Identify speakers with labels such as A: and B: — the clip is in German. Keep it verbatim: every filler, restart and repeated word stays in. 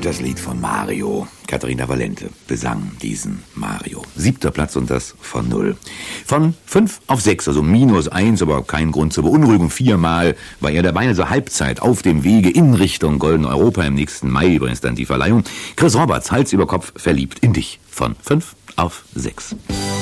A: das Lied von Mario. Katharina Valente besang diesen Mario. Siebter Platz und das von null. Von fünf auf sechs, also minus eins, aber kein Grund zur Beunruhigung. Viermal war er dabei, also Halbzeit auf dem Wege in Richtung Golden Europa. Im nächsten Mai übrigens dann die Verleihung. Chris Roberts, Hals über Kopf verliebt in dich. Von fünf auf sechs.